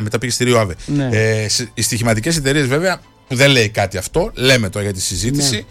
μετά πήγε στη Ρίο Άβε. Ναι. Οι στοιχηματικές εταιρείες βέβαια, που δεν λέει κάτι αυτό, λέμε τώρα για τη συζήτηση,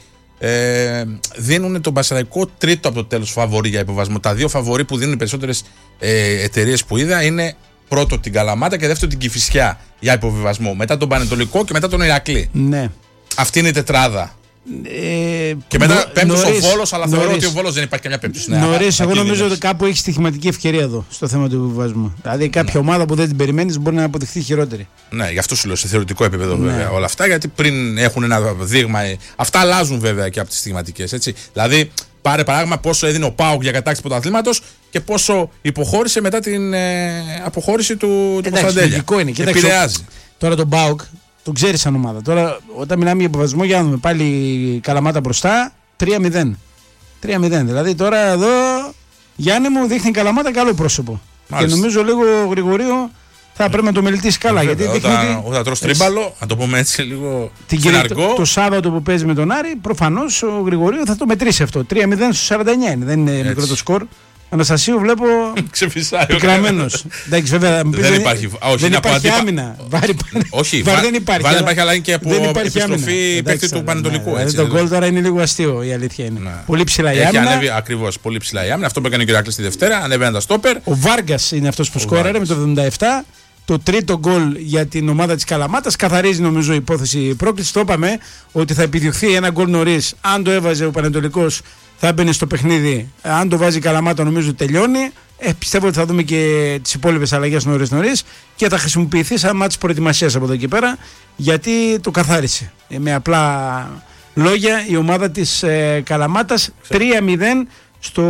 δίνουν τον Πανσεραϊκό τρίτο από το τέλος φαβορί για υποβασμό. Τα δύο φαβορί που δίνουν οι περισσότερες εταιρείες που είδα είναι πρώτο την Καλαμάτα και δεύτερο την Κηφισιά για υποβιβασμό. Μετά τον Πανετολικό και μετά τον Ηρακλή. Ναι. Αυτή είναι η τετράδα. Και μετά πέμπτος ο Βόλος, αλλά θεωρώ ότι ο Βόλος δεν υπάρχει καμιά πέμπτος. Νωρίς, εγώ νομίζω ότι κάπου έχει στοιχηματική ευκαιρία εδώ στο θέμα του υποβιβασμού. Δηλαδή κάποια ομάδα που δεν την περιμένεις μπορεί να αποδειχθεί χειρότερη. Ναι, γι' αυτό σου λέω σε θεωρητικό επίπεδο βέβαια όλα αυτά, γιατί πριν έχουν ένα δείγμα. Αυτά αλλάζουν βέβαια και από τις στοιχηματικές. Δηλαδή, πάρε παράδειγμα πόσο έδινε ο ΠΑΟΚ για κατάκτηση πρωταθλήματος και πόσο υποχώρησε μετά την αποχώρηση του Κωνσταντέλια. Επηρεάζει. Τώρα τον ΠΑΟΚ τον ξέρει σαν ομάδα. Τώρα, όταν μιλάμε για υποβασμό, για να δούμε πάλι Καλαμάτα μπροστά, 3-0. 3-0. Δηλαδή, τώρα εδώ Γιάννη μου δείχνει Καλαμάτα καλό πρόσωπο. Μάλιστα. Και νομίζω λίγο Γρηγορίου θα πρέπει να το μελετήσει καλά. Γιατί όταν τρως τρίμπαλο, να το πούμε έτσι λίγο φιλαργό. Το Σάββατο που παίζει με τον Άρη, προφανώς ο Γρηγορίου θα το μετρήσει αυτό. 3-0 στους 49 είναι. Δεν είναι μικρό το σκορ. Αναστασίου βλέπω πικραμένος. Εντάξει, βέβαια δεν υπάρχει άμυνα. Όχι, δεν υπάρχει, αλλά είναι και από επιστροφή παίκτη του Πανετολικού. Το γκολ τώρα είναι λίγο αστείο, η αλήθεια είναι. Πολύ ψηλά η άμυνα. Ακριβώς, πολύ ψηλά η άμυνα. Αυτό που έκανε ο Ηρακλής τη Δευτέρα, ανέβαιναν τα στόπερ. Ο Βάργκας είναι αυτός που σκόραρε με το 77. Το τρίτο γκολ για την ομάδα της Καλαμάτας καθαρίζει νομίζω η υπόθεση πρόκληση. Το είπαμε ότι θα επιδιωχθεί ένα γκολ νωρίς. Αν το έβαζε ο Πανετολικός θα έμπαινε στο παιχνίδι. Αν το βάζει η Καλαμάτα νομίζω ότι τελειώνει. Πιστεύω ότι θα δούμε και τις υπόλοιπες αλλαγές νωρίς και θα χρησιμοποιηθεί σαν μάτς προετοιμασίας από εδώ και πέρα, γιατί το καθάρισε. Με απλά λόγια η ομάδα της Καλαμάτας 3-0 στο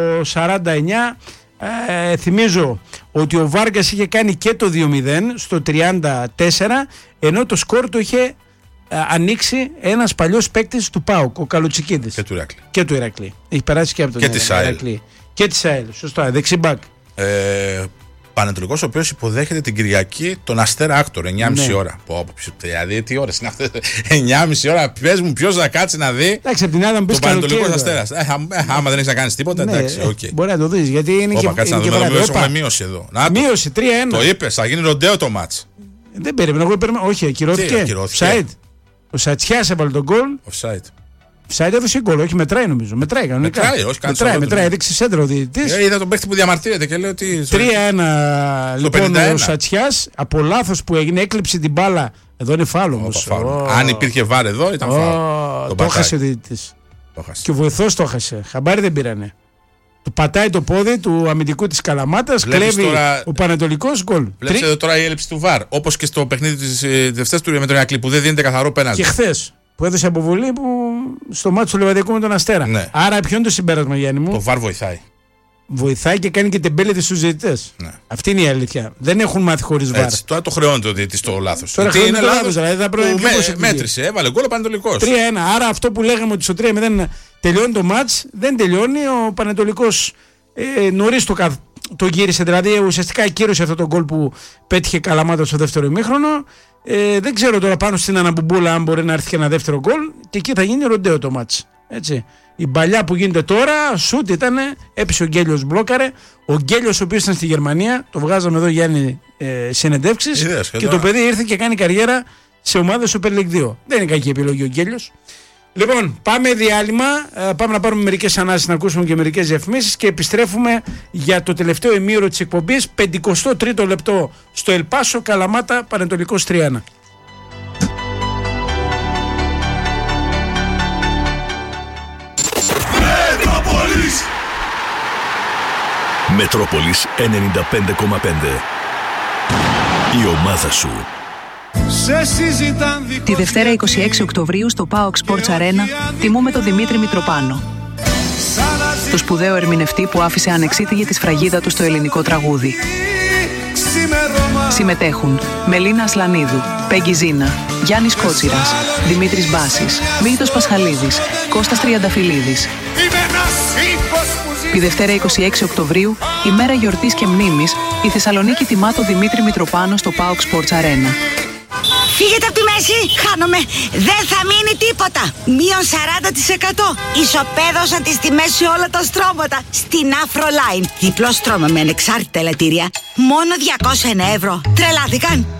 49. Θυμίζω ότι ο Βάργκας είχε κάνει και το 2-0 στο 34, ενώ το σκορ το είχε ανοίξει ένας παλιός παίκτης του ΠΑΟΚ, ο Καλουτσικίδης. Και του Ηρακλή. Έχει περάσει και από τον Ηρακλή. Και τη ΑΕΛ. Σωστά, δεξιμπάκ. Πανετολικός, ο οποίος υποδέχεται την Κυριακή τον Αστέρα Άκτορ 9,5 ώρα. Δηλαδή, τι ώρες είναι αυτές? 9,5 ώρα. Πες μου, ποιος θα κάτσει να δει. Εντάξει, από την άλλη, τον Πανετολικό Αστέρα. Άμα δεν έχεις να κάνεις τίποτα, εντάξει, οκ. Μπορεί να το δεις, γιατί είναι και κάτσε να δούμε. Έχουμε μείωση εδώ. Μείωση 3-1. Το είπες, θα γίνει ροντέο το μάτς. Δεν περίμενα, όχι, ακυρώθηκε. Ο Σατσιάς έβαλε τον γκολ. Offside έδωσε γκολ, όχι μετράει νομίζω. Μετράει κανονικά. Μετράει, έδειξε σέντρο ο διαιτητής. Είδα τον παίκτη που διαμαρτύρεται και λέει ότι. 3-1 λοιπόν ο Σατσιάς, από λάθος που έγινε, έκλειψε την μπάλα. Εδώ είναι φάουλ όμως. Αν υπήρχε βάρ εδώ ήταν φάουλ. Το έχασε ο διαιτητής. Και ο βοηθός το έχασε. Χαμπάρι δεν πήρανε. Του πατάει το πόδι του αμυντικού της Καλαμάτας, κλέβει ο Πανετολικός γκολ. Βλέπεις εδώ τώρα η έλλειψη του βάρ. Όπως και στο παιχνίδι της Δευτέρας του με τον Ηρακλή που δεν δίνεται καθαρό πέναλτι. Και χθες που έδωσε αποβολή στο μάτσο του Λεβαδιακού με τον Αστέρα. Ναι. Άρα, ποιο είναι το συμπέρασμα, Γιάννη μου? Το βάρ βοηθάει. Βοηθάει και κάνει και τεμπέληδες στους διαιτητές. Ναι. Αυτή είναι η αλήθεια. Δεν έχουν μάθει χωρίς βάρ. Τώρα το χρεώνει το διαιτητής το λάθος. Τώρα είναι λάθος. Δηλαδή θα πρέπει να μέτρησε, έβαλε γκολ ο Πανετολικός. 3-1. Άρα αυτό που λέγαμε ότι στο 3-0 τελειώνει το μάτς, δεν τελειώνει. Ο Πανετολικός νωρίς το γύρισε. Δηλαδή ουσιαστικά ακύρωσε αυτό το γκολ που πέτυχε Καλαμάτα στο δεύτερο ημίχρονο. Δεν ξέρω τώρα πάνω στην Αναμπουμπούλα αν μπορεί να έρθει και ένα δεύτερο γκολ, και εκεί θα γίνει ροντέο το μάτς. Έτσι. Η παλιά που γίνεται τώρα, σουτ ήταν, έπεσε ο Γκέλιος, μπλόκαρε. Ο Γκέλιος, ο οποίος ήταν στη Γερμανία, το βγάζαμε εδώ Γιάννη συνεντεύξεις, και το παιδί ήρθε και κάνει καριέρα σε ομάδες Super League 2. Δεν είναι κακή επιλογή ο Γκέλιος. Λοιπόν, πάμε διάλειμμα, πάμε να πάρουμε μερικές ανάσεις, να ακούσουμε και μερικές διαφημίσεις και επιστρέφουμε για το τελευταίο ημίωρο της εκπομπής, 53ο λεπτό στο Ελπάσο, Καλαμάτα, Πανετολικός 3-1. Μετρόπολης 95,5. Η ομάδα σου. Τη Δευτέρα 26 Οκτωβρίου στο PAOK Sports Arena τιμούμε τον Δημήτρη Μητροπάνο, το σπουδαίο ερμηνευτή που άφησε ανεξίτηγη τη σφραγίδα του στο ελληνικό τραγούδι. Συμμετέχουν Μελίνα Ασλανίδου, Πέγγι Ζίνα, Γιάννης Κότσιρας, Δημήτρης Μπάσης, Μύητος Πασχαλίδης, Κώστας Τριανταφυλλίδης. Τη Δευτέρα 26 Οκτωβρίου, ημέρα γιορτής και μνήμης, η Θεσσαλονίκη τιμά τον Δημήτρη Μητροπάνο στο PAOK Sports Arena. Φύγετε από τη μέση. Χάνομαι. Δεν θα μείνει τίποτα. Μείον 40%. Ισοπαίδωσαν τις τιμές σε όλα τα στρώματα. Στην Afroline. Διπλό στρώμα με ανεξάρτητα ελαττήρια. Μόνο 201 ευρώ. Τρελάθηκαν.